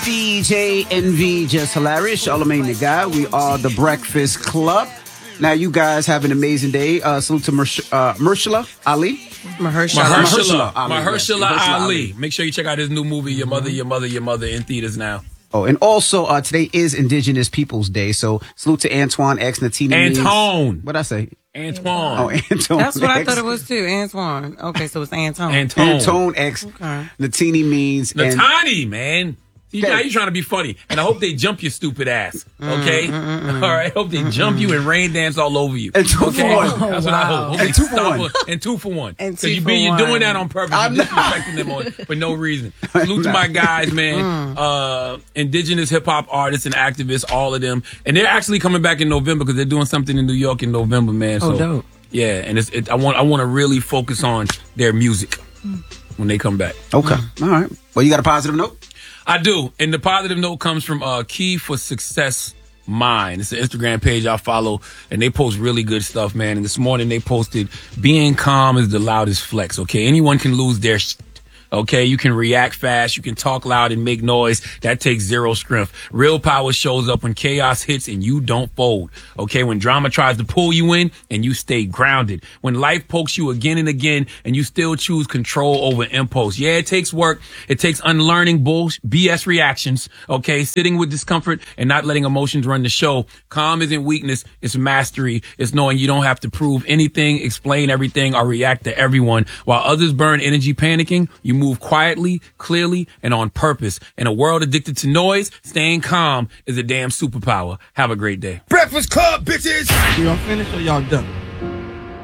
DJ NV, just hilarious. Charlamagne the Guy. We are the Breakfast Club. Now, you guys have an amazing day. Salute to Mahershala Ali. Mahershala Ali. Make sure you check out his new movie, Your Mother, in theaters now. Oh, and also today is Indigenous Peoples Day, so salute to Antoine X, Natini. Antone. What'd I say? Antoine. Oh, Antoine. That's what X. I thought it was too. Antoine. Okay, so it's Antone. Antone X. Okay. Natini means. Natani, man. Now you're trying to be funny. And I hope they jump your stupid ass. Okay? All right? I hope they jump you and rain dance all over you. And 2 for 1. That's what I hope. And 2 for 1. And 2 for 1. And 2 you're for 1. doing that on purpose. You're disrespecting them for no reason. Salute to my guys, man. Indigenous hip-hop artists and activists, all of them. And they're actually coming back in November because they're doing something in New York in November, man. So, dope. Yeah, and I want to really focus on their music when they come back. Okay. All right. Well, you got a positive note? I do. And the positive note comes from Key for Success Mind. It's an Instagram page I follow, and they post really good stuff, man. And this morning they posted, being calm is the loudest flex, okay? Anyone can lose their okay? You can react fast. You can talk loud and make noise. That takes zero strength. Real power shows up when chaos hits and you don't fold, okay? When drama tries to pull you in and you stay grounded. When life pokes you again and again and you still choose control over impulse. Yeah, it takes work. It takes unlearning BS reactions, okay? Sitting with discomfort and not letting emotions run the show. Calm isn't weakness. It's mastery. It's knowing you don't have to prove anything, explain everything, or react to everyone. While others burn energy panicking, you move quietly, clearly, and on purpose. In a world addicted to noise, staying calm is a damn superpower. Have a great day. Breakfast Club, bitches! Y'all finished or y'all done?